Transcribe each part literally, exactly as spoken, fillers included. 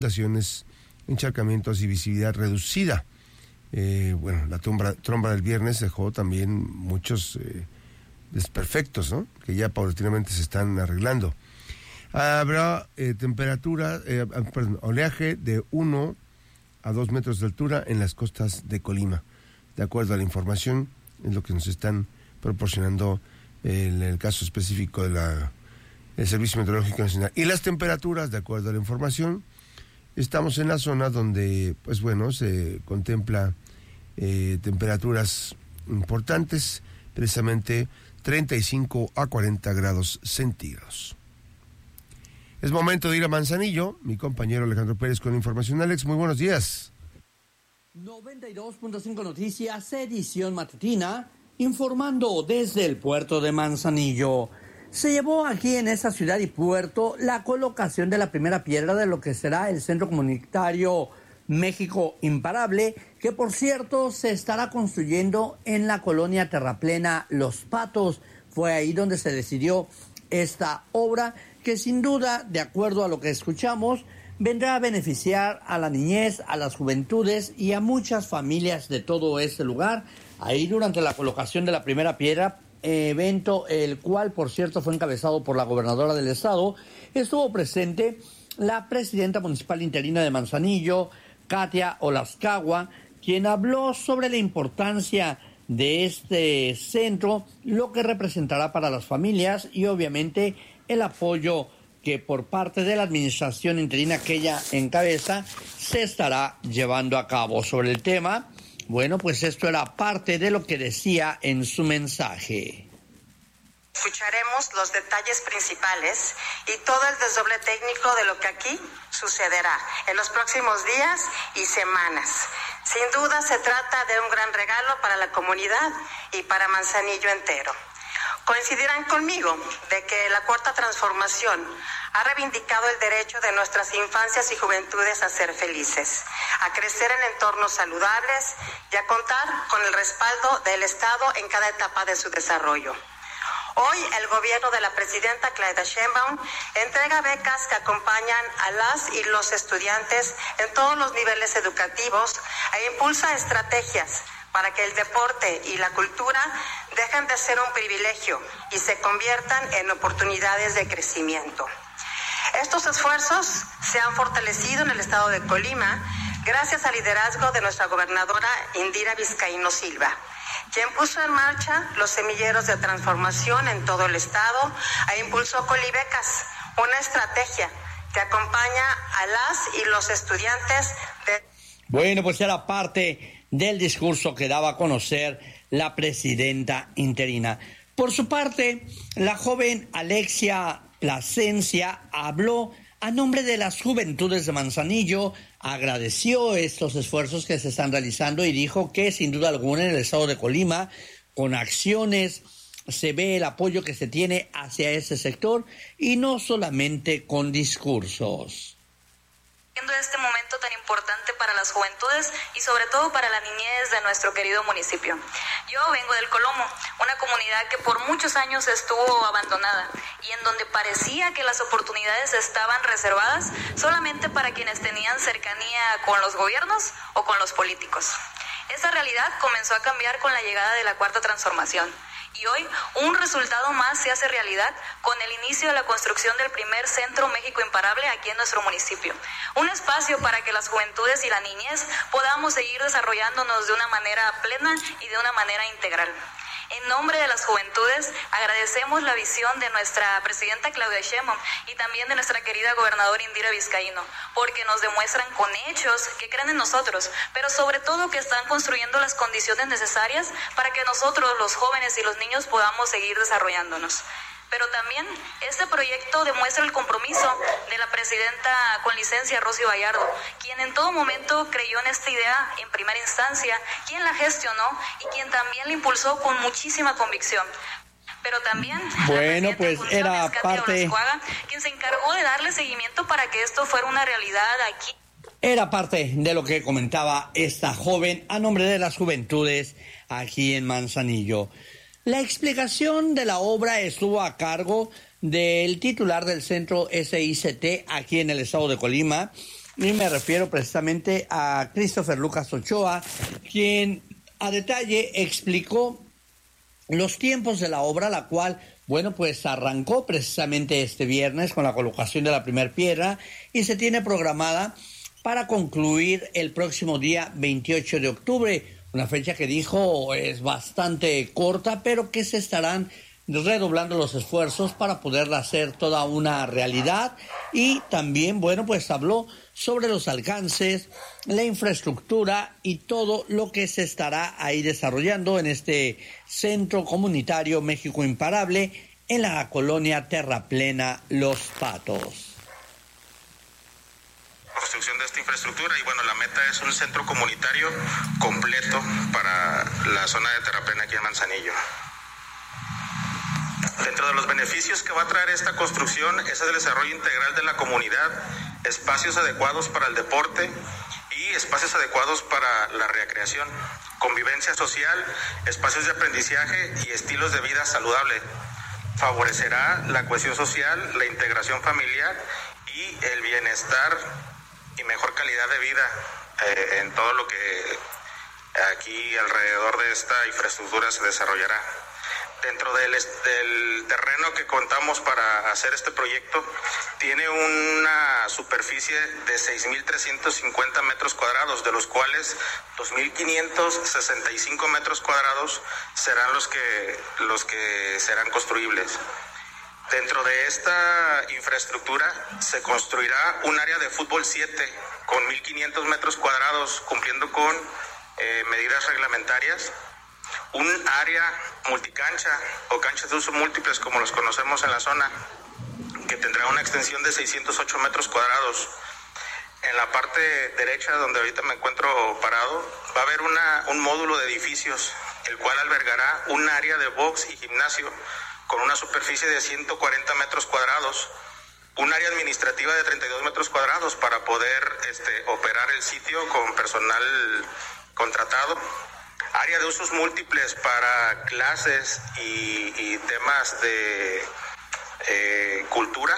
encharcamientos y visibilidad reducida. Eh, bueno, la tromba, tromba del viernes dejó también muchos eh, desperfectos, ¿no? Que ya paulatinamente se están arreglando. Habrá eh, temperatura, eh, perdón, oleaje de uno a dos metros de altura en las costas de Colima. De acuerdo a la información, es lo que nos están proporcionando eh, en el caso específico de la el Servicio Meteorológico Nacional. Y las temperaturas, de acuerdo a la información, estamos en la zona donde, pues bueno, se contempla eh, temperaturas importantes, precisamente treinta y cinco a cuarenta grados centígrados. Es momento de ir a Manzanillo. Mi compañero Alejandro Pérez con la información. Alex, muy buenos días. noventa y dos punto cinco Noticias, edición matutina, informando desde el puerto de Manzanillo. Se llevó aquí en esa ciudad y puerto la colocación de la primera piedra de lo que será el Centro Comunitario México Imparable, que por cierto se estará construyendo en la colonia Terraplena Los Patos. Fue ahí donde se decidió esta obra, que sin duda, de acuerdo a lo que escuchamos, vendrá a beneficiar a la niñez, a las juventudes y a muchas familias de todo ese lugar. Ahí durante la colocación de la primera piedra, evento el cual, por cierto, fue encabezado por la gobernadora del estado, estuvo presente la presidenta municipal interina de Manzanillo, Katia Olascagua, quien habló sobre la importancia de este centro, lo que representará para las familias y obviamente el apoyo que por parte de la administración interina que ella encabeza se estará llevando a cabo. Sobre el tema, bueno, pues esto era parte de lo que decía en su mensaje. Escucharemos los detalles principales y todo el desdoble técnico de lo que aquí sucederá en los próximos días y semanas. Sin duda se trata de un gran regalo para la comunidad y para Manzanillo entero. Coincidirán conmigo de que la Cuarta Transformación ha reivindicado el derecho de nuestras infancias y juventudes a ser felices, a crecer en entornos saludables y a contar con el respaldo del Estado en cada etapa de su desarrollo. Hoy el gobierno de la presidenta Claudia Sheinbaum entrega becas que acompañan a las y los estudiantes en todos los niveles educativos e impulsa estrategias para que el deporte y la cultura dejen de ser un privilegio y se conviertan en oportunidades de crecimiento. Estos esfuerzos se han fortalecido en el estado de Colima gracias al liderazgo de nuestra gobernadora Indira Vizcaíno Silva, quien puso en marcha los semilleros de transformación en todo el estado e impulsó Colibecas, una estrategia que acompaña a las y los estudiantes de... Bueno, pues era parte del discurso que daba a conocer la presidenta interina. Por su parte, la joven Alexia Plasencia habló a nombre de las juventudes de Manzanillo, agradeció estos esfuerzos que se están realizando y dijo que sin duda alguna en el estado de Colima, con acciones, se ve el apoyo que se tiene hacia ese sector y no solamente con discursos. Este momento tan importante para las juventudes y sobre todo para la niñez de nuestro querido municipio. Yo vengo del Colomo, una comunidad que por muchos años estuvo abandonada y en donde parecía que las oportunidades estaban reservadas solamente para quienes tenían cercanía con los gobiernos o con los políticos. Esa realidad comenzó a cambiar con la llegada de la Cuarta Transformación. Y hoy un resultado más se hace realidad con el inicio de la construcción del primer Centro México Imparable aquí en nuestro municipio. Un espacio para que las juventudes y la niñez podamos seguir desarrollándonos de una manera plena y de una manera integral. En nombre de las juventudes, agradecemos la visión de nuestra presidenta Claudia Sheinbaum y también de nuestra querida gobernadora Indira Vizcaíno, porque nos demuestran con hechos que creen en nosotros, pero sobre todo que están construyendo las condiciones necesarias para que nosotros, los jóvenes y los niños, podamos seguir desarrollándonos. Pero también este proyecto demuestra el compromiso de la presidenta con licencia Rosy Vallardo, quien en todo momento creyó en esta idea en primera instancia, quien la gestionó y quien también la impulsó con muchísima convicción. Pero también bueno, pues era parte quien se encargó de darle seguimiento para que esto fuera una realidad aquí. Era parte de lo que comentaba esta joven a nombre de las juventudes aquí en Manzanillo. La explicación de la obra estuvo a cargo del titular del centro S I C T aquí en el estado de Colima, y me refiero precisamente a Christopher Lucas Ochoa, quien a detalle explicó los tiempos de la obra, la cual, bueno, pues arrancó precisamente este viernes con la colocación de la primer piedra y se tiene programada para concluir el próximo día veintiocho de octubre, una fecha que dijo es bastante corta, pero que se estarán redoblando los esfuerzos para poderla hacer toda una realidad. Y también, bueno, pues habló sobre los alcances, la infraestructura y todo lo que se estará ahí desarrollando en este Centro Comunitario México Imparable en la colonia Terraplena Los Patos. Construcción de esta infraestructura y bueno, la meta es un centro comunitario completo para la zona de Terraplena aquí en Manzanillo. Dentro de los beneficios que va a traer esta construcción es el desarrollo integral de la comunidad, espacios adecuados para el deporte y espacios adecuados para la recreación, convivencia social, espacios de aprendizaje y estilos de vida saludable. Favorecerá la cohesión social, la integración familiar y el bienestar y mejor calidad de vida eh, en todo lo que aquí alrededor de esta infraestructura se desarrollará. Dentro del, del terreno que contamos para hacer este proyecto, tiene una superficie de seis mil trescientos cincuenta metros cuadrados, de los cuales dos mil quinientos sesenta y cinco metros cuadrados serán los que, los que serán construibles. Dentro de esta infraestructura se construirá un área de fútbol siete con mil quinientos metros cuadrados, cumpliendo con eh, medidas reglamentarias. Un área multicancha o canchas de uso múltiples, como los conocemos en la zona, que tendrá una extensión de seiscientos ocho metros cuadrados. En la parte derecha, donde ahorita me encuentro parado, va a haber una, un módulo de edificios, el cual albergará un área de box y gimnasio con una superficie de ciento cuarenta metros cuadrados, un área administrativa de treinta y dos metros cuadrados para poder este, operar el sitio con personal contratado, área de usos múltiples para clases y, y temas de eh, cultura,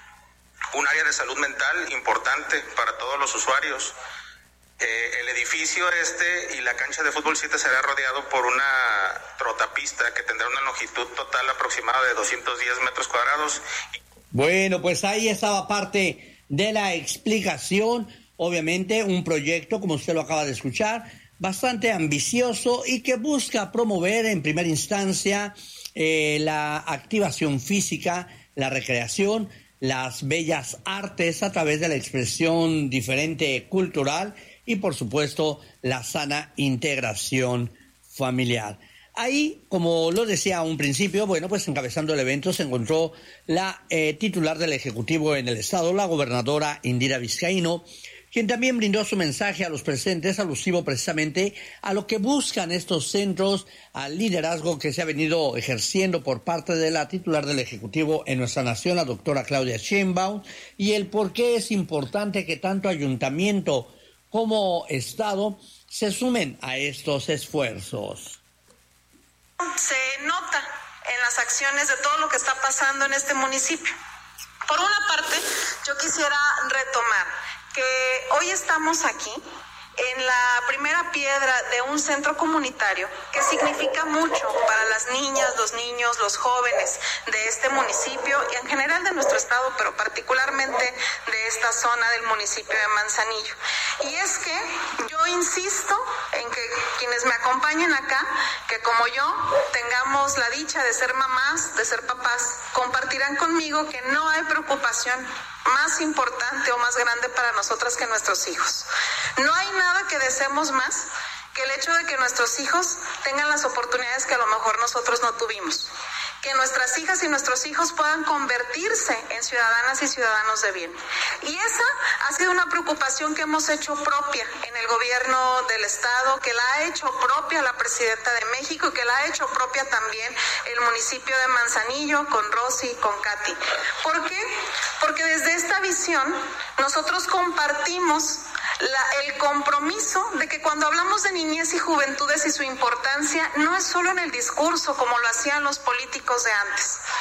un área de salud mental importante para todos los usuarios. Eh, el edificio este y la cancha de fútbol siete será rodeado por una trotapista que tendrá una longitud total aproximada de doscientos diez metros cuadrados. Bueno, pues ahí estaba parte de la explicación. Obviamente un proyecto, como usted lo acaba de escuchar, bastante ambicioso y que busca promover en primera instancia eh, la activación física, la recreación, las bellas artes a través de la expresión diferente cultural y, por supuesto, la sana integración familiar. Ahí, como lo decía a un principio, bueno, pues encabezando el evento se encontró la eh, titular del Ejecutivo en el Estado, la gobernadora Indira Vizcaíno, quien también brindó su mensaje a los presentes, alusivo precisamente a lo que buscan estos centros, al liderazgo que se ha venido ejerciendo por parte de la titular del Ejecutivo en nuestra nación, la doctora Claudia Sheinbaum, y el por qué es importante que tanto ayuntamiento como Estado se sumen a estos esfuerzos. Se nota en las acciones de todo lo que está pasando en este municipio. Por una parte, yo quisiera retomar que hoy estamos aquí en la primera piedra de un centro comunitario que significa mucho para las niñas, los niños, los jóvenes de este municipio y en general de nuestro estado, pero particularmente de esta zona del municipio de Manzanillo. Y es que yo insisto en que quienes me acompañen acá, que como yo tengamos la dicha de ser mamás, de ser papás, compartirán conmigo que no hay preocupación más importante o más grande para nosotras que nuestros hijos. No hay nada que deseemos más que el hecho de que nuestros hijos tengan las oportunidades que a lo mejor nosotros no tuvimos. Que nuestras hijas y nuestros hijos puedan convertirse en ciudadanas y ciudadanos de bien. Y esa ha sido una preocupación que hemos hecho propia en el gobierno del Estado, que la ha hecho propia la Presidenta de México y que la ha hecho propia también el municipio de Manzanillo con Rosy, con Katy. ¿Por qué? Porque desde esta visión nosotros compartimos La, el compromiso de que cuando hablamos de niñez y juventudes y su importancia, no es solo en el discurso como lo hacían los políticos de antes,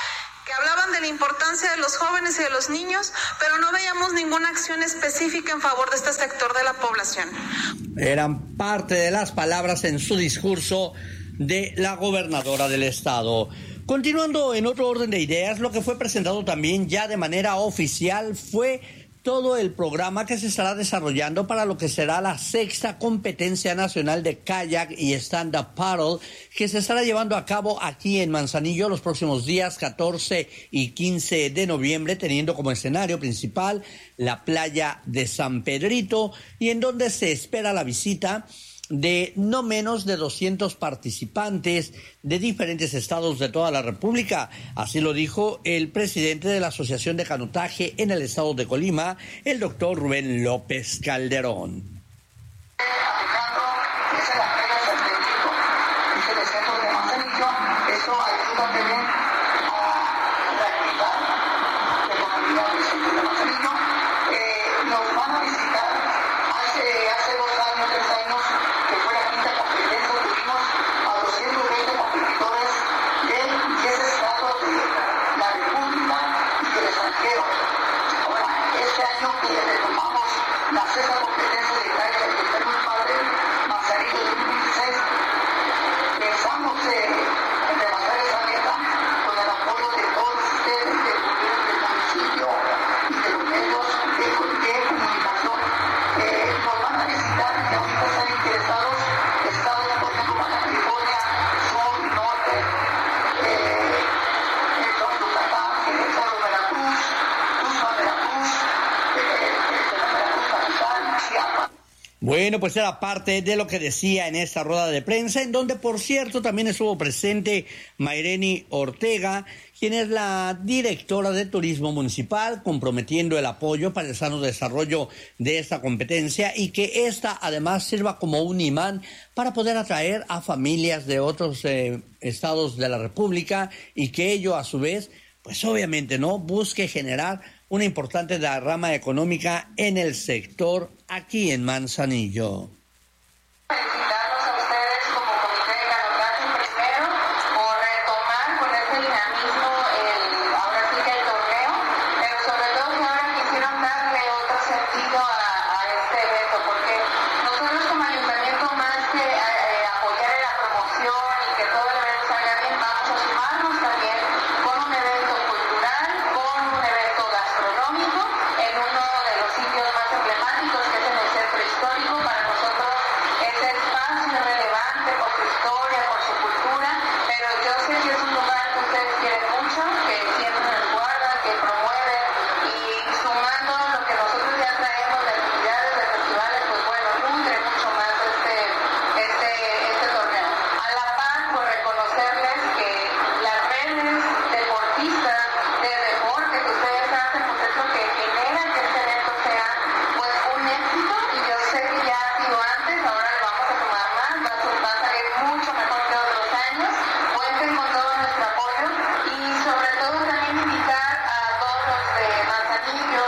que hablaban de la importancia de los jóvenes y de los niños, pero no veíamos ninguna acción específica en favor de este sector de la población. Eran parte de las palabras en su discurso de la gobernadora del estado. Continuando en otro orden de ideas, lo que fue presentado también ya de manera oficial fue todo el programa que se estará desarrollando para lo que será la sexta competencia nacional de kayak y stand-up paddle, que se estará llevando a cabo aquí en Manzanillo los próximos días catorce y quince de noviembre, teniendo como escenario principal la playa de San Pedrito, y en donde se espera la visita de no menos de doscientos participantes de diferentes estados de toda la República. Así lo dijo el presidente de la Asociación de Canotaje en el estado de Colima, el doctor Rubén López Calderón. Bueno, pues era parte de lo que decía en esta rueda de prensa, en donde, por cierto, también estuvo presente Mayreni Ortega, quien es la directora de Turismo Municipal, comprometiendo el apoyo para el sano desarrollo de esta competencia y que esta además sirva como un imán para poder atraer a familias de otros eh, estados de la República, y que ello a su vez, pues obviamente, ¿no?, busque generar una importante derrama económica en el sector aquí en Manzanillo. Felicitarlos a ustedes como Comité de Canotaje primero por retomar con este dinamismo el, ahora sí que el torneo, pero sobre todo que ahora quisieron darle otro sentido a, a este evento, porque nosotros como ayuntamiento, más que eh, apoyar en la promoción y que todo el evento salga bien, vamos a sumarnos también con un evento cultural, con un evento gastronómico en uno de los sitios más emblemáticos, que es en el centro histórico. Para nosotros ese espacio es relevante por su historia, por su cultura, pero yo sé que es un lugar que ustedes quieren mucho, que siempre resguardan, que promueven, y sumando lo que nosotros ya traemos de actividades, de festivales, pues bueno, nutre mucho más este, este, este torneo. A la par, pues reconocerles que las redes deportistas de deporte que ustedes hacen, pues es lo que genera que este evento sea pues un éxito, y yo sé que ya ha sido antes, ahora le vamos a tomar más, va a, va a salir mucho mejor que otros años. Cuenten con todo nuestro apoyo, y sobre todo también invitar a todos los de Manzanillo,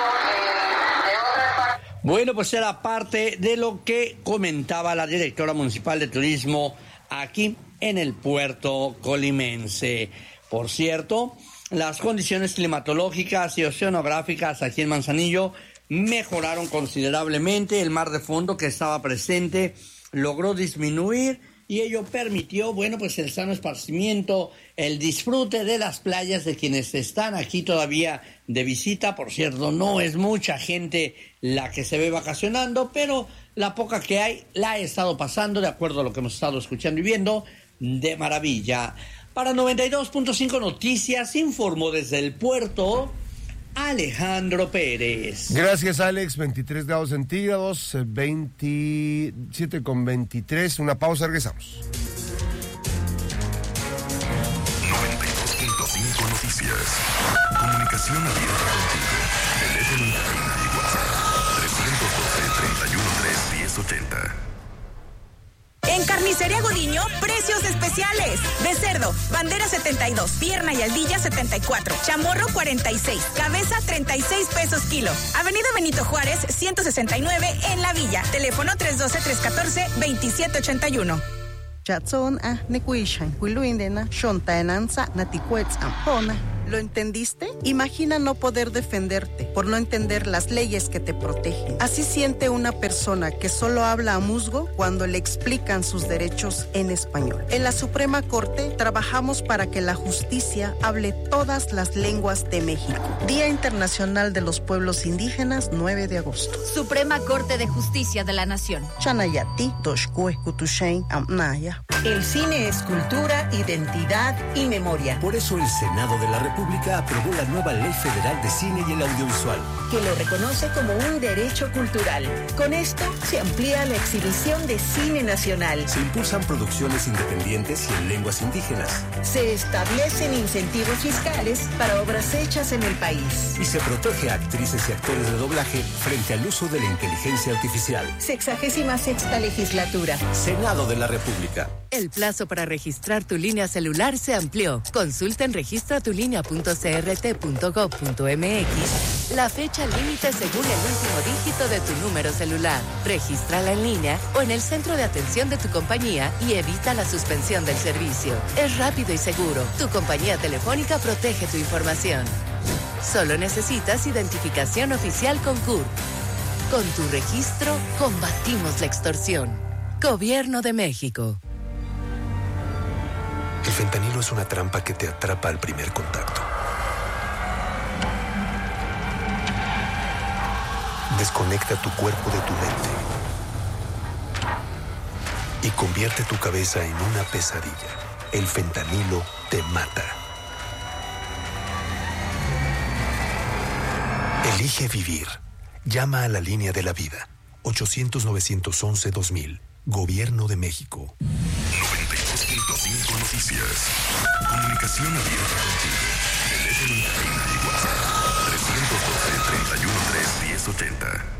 eh, de otras partes. Bueno, pues era parte de lo que comentaba la directora municipal de turismo aquí en el puerto colimense. Por cierto, las condiciones climatológicas y oceanográficas aquí en Manzanillo mejoraron considerablemente. El mar de fondo que estaba presente logró disminuir, y ello permitió, bueno, pues el sano esparcimiento, el disfrute de las playas de quienes están aquí todavía de visita. Por cierto, no es mucha gente la que se ve vacacionando, pero la poca que hay la ha estado pasando, de acuerdo a lo que hemos estado escuchando y viendo, de maravilla. Para noventa y dos punto cinco Noticias, informó desde el puerto Alejandro Pérez. Gracias, Alex. veintitrés grados centígrados, veintisiete con veintitrés. Una pausa, regresamos. noventa y dos punto cinco Noticias. Comunicación abierta contigo. Teléfono en cabina y WhatsApp. trescientos doce, treinta y uno, tres, diez ochenta. En Carnicería Godiño, precios especiales. De cerdo, bandera setenta y dos, pierna y aldilla setenta y cuatro, chamorro cuarenta y seis, cabeza treinta y seis pesos kilo. Avenida Benito Juárez, ciento sesenta y nueve en La Villa. Teléfono tres uno dos, tres uno cuatro, dos siete ocho uno. Chatson a nekuishan, huiluindena, shontaenanza, naticuetz ampona, ¿Lo entendiste? Imagina no poder defenderte por no entender las leyes que te protegen. Así siente una persona que solo habla a musgo cuando le explican sus derechos en español. En la Suprema Corte trabajamos para que la justicia hable todas las lenguas de México. Día Internacional de los Pueblos Indígenas, nueve de agosto. Suprema Corte de Justicia de la Nación. Chanayati, Toshkue, Kutushain, Amnaya. El cine es cultura, identidad y memoria. Por eso el Senado de la República aprobó la nueva Ley Federal de Cine y el Audiovisual, que lo reconoce como un derecho cultural. Con esto se amplía la exhibición de cine nacional. Se impulsan producciones independientes y en lenguas indígenas. Se establecen incentivos fiscales para obras hechas en el país. Y se protege a actrices y actores de doblaje frente al uso de la inteligencia artificial. Sexagésima sexta legislatura. Senado de la República. El plazo para registrar tu línea celular se amplió. Consulta en registra tu línea punto c r t punto gov punto m x la fecha límite según el último dígito de tu número celular. Regístrala en línea o en el centro de atención de tu compañía y evita la suspensión del servicio. Es rápido y seguro. Tu compañía telefónica protege tu información. Solo necesitas identificación oficial con C U R. Con tu registro, combatimos la extorsión. Gobierno de México. El fentanilo es una trampa que te atrapa al primer contacto. Desconecta tu cuerpo de tu mente y convierte tu cabeza en una pesadilla. El fentanilo te mata. Elige vivir. Llama a la línea de la vida. ochocientos, novecientos once, dos mil. Gobierno de México. noventa y dos punto cinco Noticias. Comunicación abierta contigo. Teléfono en cabina y WhatsApp. trescientos doce, treinta y uno, tres, diez ochenta.